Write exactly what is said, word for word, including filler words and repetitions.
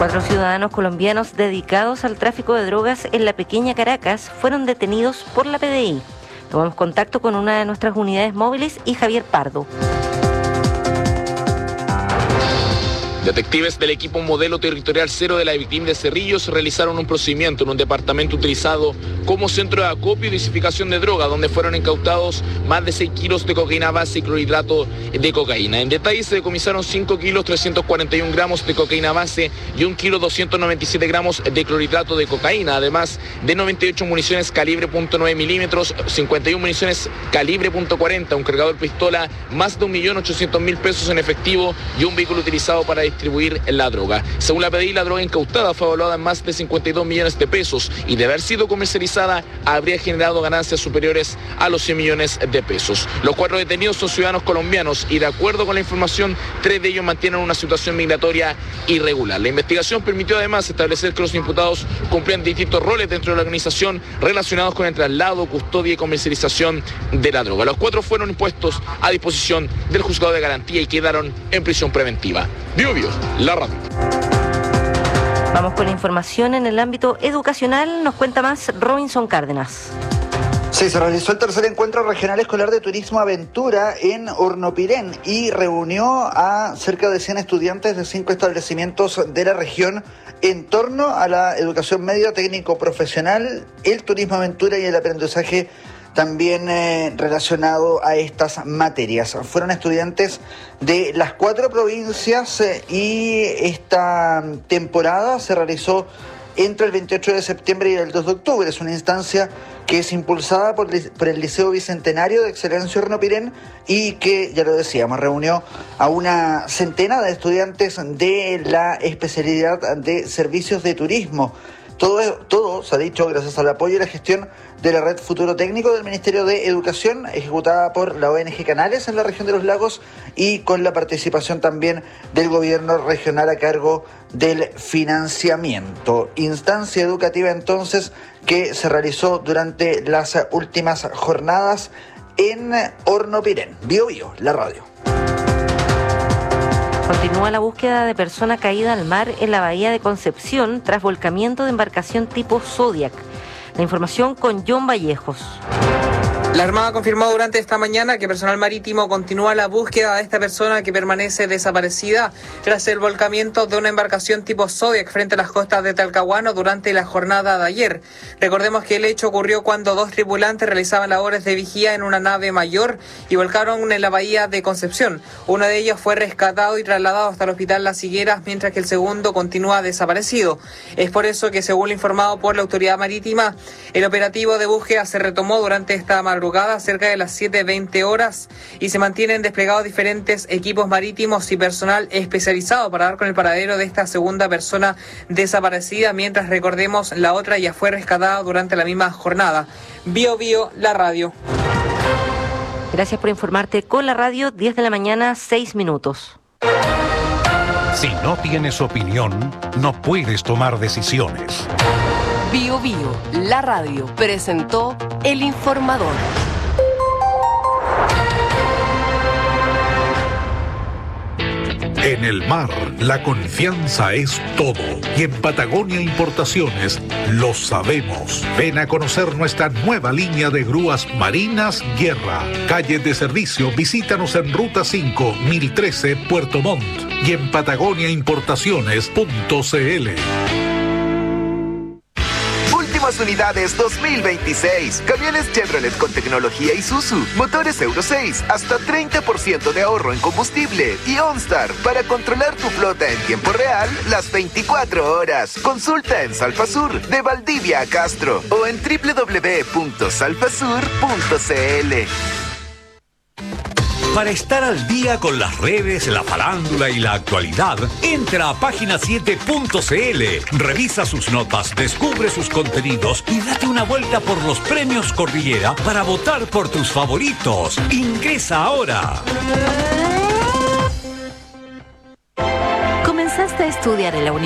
Cuatro ciudadanos colombianos dedicados al tráfico de drogas en la pequeña Caracas fueron detenidos por la P D I. Tomamos contacto con una de nuestras unidades móviles y Javier Pardo. Detectives del equipo Modelo Territorial Cero de la Victim de Cerrillos realizaron un procedimiento en un departamento utilizado como centro de acopio y dosificación de droga, donde fueron incautados más de seis kilos de cocaína base y clorhidrato de cocaína. En detalle se decomisaron cinco kilos trescientos cuarenta y un gramos de cocaína base y un kilo doscientos noventa y siete gramos de clorhidrato de cocaína, además de noventa y ocho municiones calibre punto nueve milímetros, cincuenta y una municiones calibre punto cuarenta, un cargador pistola, más de un millón ochocientos mil pesos en efectivo y un vehículo utilizado para distribuir la droga. Según la P D I, la droga incautada fue evaluada en más de cincuenta y dos millones de pesos y de haber sido comercializada habría generado ganancias superiores a los cien millones de pesos. Los cuatro detenidos son ciudadanos colombianos y de acuerdo con la información, tres de ellos mantienen una situación migratoria irregular. La investigación permitió además establecer que los imputados cumplían distintos roles dentro de la organización relacionados con el traslado, custodia y comercialización de la droga. Los cuatro fueron puestos a disposición del juzgado de garantía y quedaron en prisión preventiva. Bio Bio, la radio. Vamos con información en el ámbito educacional. Nos cuenta más Robinson Cárdenas. Sí, se realizó el tercer encuentro regional escolar de turismo aventura en Hornopirén y reunió a cerca de cien estudiantes de cinco establecimientos de la región en torno a la educación media, técnico profesional, el turismo aventura y el aprendizaje también eh, relacionado a estas materias. Fueron estudiantes de las cuatro provincias eh, y esta temporada se realizó entre el veintiocho de septiembre y el dos de octubre. Es una instancia que es impulsada por, por el Liceo Bicentenario de Excelencia Hornopirén y que, ya lo decíamos, reunió a una centena de estudiantes de la especialidad de servicios de turismo. Todo, todo se ha dicho gracias al apoyo y la gestión de la Red Futuro Técnico del Ministerio de Educación, ejecutada por la O N G Canales en la región de los Lagos y con la participación también del gobierno regional a cargo del financiamiento. Instancia educativa entonces que se realizó durante las últimas jornadas en Hornopirén. Bio Bio, la radio. Continúa la búsqueda de persona caída al mar en la bahía de Concepción tras volcamiento de embarcación tipo Zodiac. La información con John Vallejos. La Armada confirmó durante esta mañana que personal marítimo continúa la búsqueda de esta persona que permanece desaparecida tras el volcamiento de una embarcación tipo Zodiac frente a las costas de Talcahuano durante la jornada de ayer. Recordemos que el hecho ocurrió cuando dos tripulantes realizaban labores de vigía en una nave mayor y volcaron en la bahía de Concepción. Uno de ellos fue rescatado y trasladado hasta el hospital Las Higueras, mientras que el segundo continúa desaparecido. Es por eso que, según lo informado por la autoridad marítima, el operativo de búsqueda se retomó durante esta madrugada cerca de las siete veinte horas y se mantienen desplegados diferentes equipos marítimos y personal especializado para dar con el paradero de esta segunda persona desaparecida, mientras, recordemos, la otra ya fue rescatada durante la misma jornada. Bio Bio, la radio. Gracias por informarte con la radio. Diez de la mañana, seis minutos. Si no tienes opinión, no puedes tomar decisiones. Bio Bio, la radio, presentó El Informador. En el mar, la confianza es todo. Y en Patagonia Importaciones lo sabemos. Ven a conocer nuestra nueva línea de grúas marinas Guerra. Calle de servicio, visítanos en Ruta cinco, mil trece, Puerto Montt. Y en patagonia importaciones punto c l. Unidades dos mil veintiséis. Camiones Chevrolet con tecnología Isuzu. Motores Euro seis. Hasta treinta por ciento de ahorro en combustible. Y OnStar para controlar tu flota en tiempo real las veinticuatro horas. Consulta en Salfasur de Valdivia a Castro o en doble u doble u doble u punto salfasur punto c l. Para estar al día con las redes, la farándula y la actualidad, entra a página siete punto c l, revisa sus notas, descubre sus contenidos y date una vuelta por los premios Cordillera para votar por tus favoritos. Ingresa ahora. ¿Comenzaste a estudiar en la universidad?